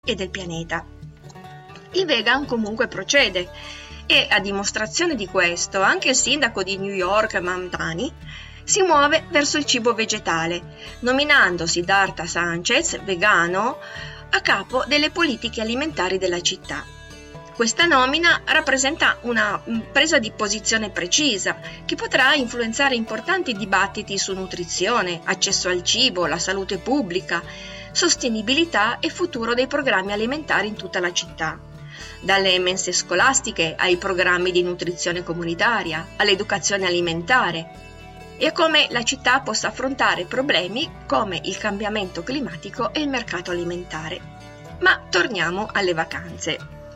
e del pianeta. Il vegan comunque procede e, a dimostrazione di questo, anche il sindaco di New York, Mamdani, si muove verso il cibo vegetale, nominando Siddhartha Sanchez, vegano, a capo delle politiche alimentari della città. Questa nomina rappresenta una presa di posizione precisa che potrà influenzare importanti dibattiti su nutrizione, accesso al cibo, la salute pubblica, sostenibilità e futuro dei programmi alimentari in tutta la città. Dalle mense scolastiche ai programmi di nutrizione comunitaria, all'educazione alimentare, e a come la città possa affrontare problemi come il cambiamento climatico e il mercato alimentare. Ma torniamo alle vacanze.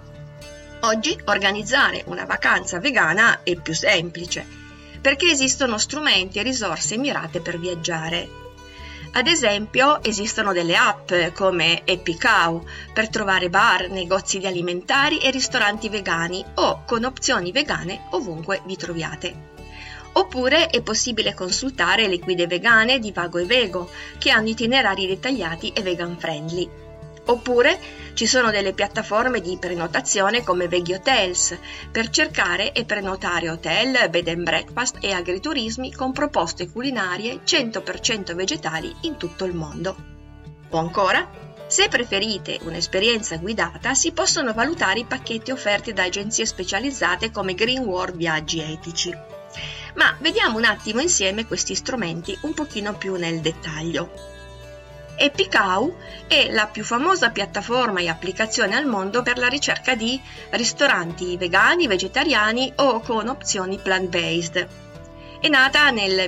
Oggi organizzare una vacanza vegana è più semplice, perché esistono strumenti e risorse mirate per viaggiare. Ad esempio, esistono delle app come Happy Cow per trovare bar, negozi di alimentari e ristoranti vegani o con opzioni vegane ovunque vi troviate. Oppure è possibile consultare le guide vegane di Vago e Vego, che hanno itinerari dettagliati e vegan friendly. Oppure ci sono delle piattaforme di prenotazione come Veggie Hotels per cercare e prenotare hotel, bed and breakfast e agriturismi con proposte culinarie 100% vegetali in tutto il mondo. O ancora, se preferite un'esperienza guidata, si possono valutare i pacchetti offerti da agenzie specializzate come Green World Viaggi Etici. Ma vediamo un attimo insieme questi strumenti un pochino più nel dettaglio. Happy Cow è la più famosa piattaforma e applicazione al mondo per la ricerca di ristoranti vegani, vegetariani o con opzioni plant-based. È nata nel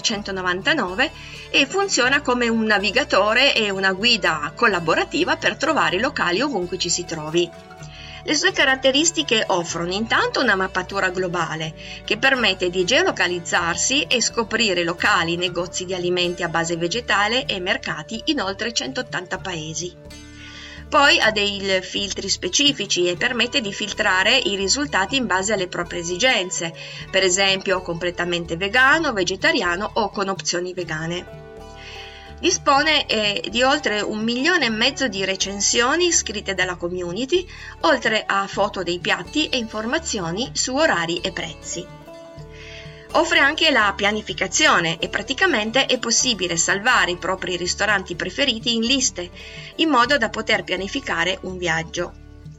1999 e funziona come un navigatore e una guida collaborativa per trovare locali ovunque ci si trovi. Le sue caratteristiche offrono intanto una mappatura globale che permette di geolocalizzarsi e scoprire locali, negozi di alimenti a base vegetale e mercati in oltre 180 paesi. Poi ha dei filtri specifici e permette di filtrare i risultati in base alle proprie esigenze, per esempio completamente vegano, vegetariano o con opzioni vegane. Dispone di oltre 1,5 milioni di recensioni scritte dalla community, oltre a foto dei piatti e informazioni su orari e prezzi. Offre anche la pianificazione e praticamente è possibile salvare i propri ristoranti preferiti in liste, in modo da poter pianificare un viaggio.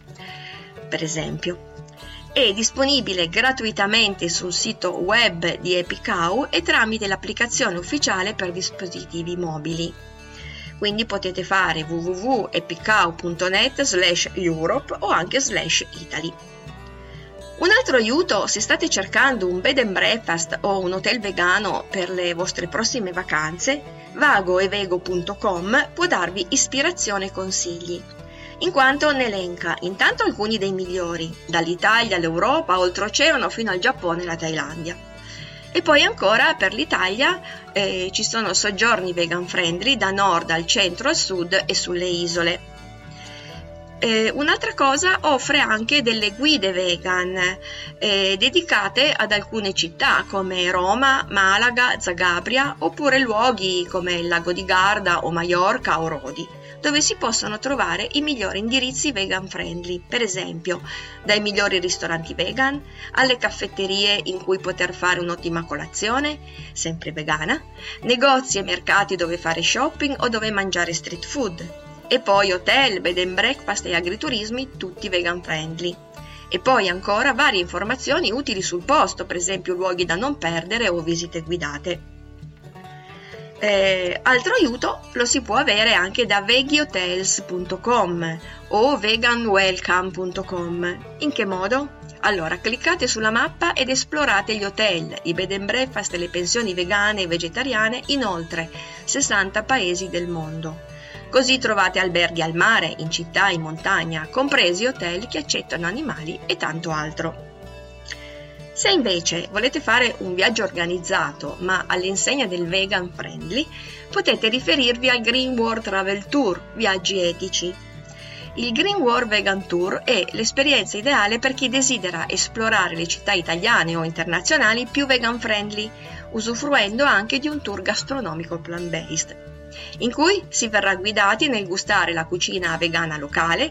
Per esempio, è disponibile gratuitamente sul sito web di Happy Cow e tramite l'applicazione ufficiale per dispositivi mobili. Quindi potete fare www.happycow.net/Europe o anche /Italy. Un altro aiuto, se state cercando un bed and breakfast o un hotel vegano per le vostre prossime vacanze, vagoevego.com può darvi ispirazione e consigli, in quanto ne elenca intanto alcuni dei migliori, dall'Italia all'Europa, oltreoceano fino al Giappone e la Thailandia. E poi ancora per l'Italia ci sono soggiorni vegan friendly da nord al centro al sud e sulle isole. Un'altra cosa, offre anche delle guide vegan dedicate ad alcune città come Roma, Malaga, Zagabria, oppure luoghi come il lago di Garda o Maiorca o Rodi, dove si possono trovare i migliori indirizzi vegan friendly, per esempio dai migliori ristoranti vegan alle caffetterie in cui poter fare un'ottima colazione, sempre vegana, negozi e mercati dove fare shopping o dove mangiare street food, e poi hotel, bed and breakfast e agriturismi tutti vegan friendly. E poi ancora varie informazioni utili sul posto, per esempio luoghi da non perdere o visite guidate. Altro aiuto lo si può avere anche da veggiehotels.com o veganwelcome.com. In che modo? Allora, cliccate sulla mappa ed esplorate gli hotel, i bed and breakfast e le pensioni vegane e vegetariane in oltre 60 paesi del mondo. Così trovate alberghi al mare, in città, in montagna, compresi hotel che accettano animali e tanto altro. Se invece volete fare un viaggio organizzato ma all'insegna del vegan friendly, potete riferirvi al Green World Travel Tour Viaggi Etici. Il Green World Vegan Tour è l'esperienza ideale per chi desidera esplorare le città italiane o internazionali più vegan friendly, usufruendo anche di un tour gastronomico plant-based. in cui si verrà guidati nel gustare la cucina vegana locale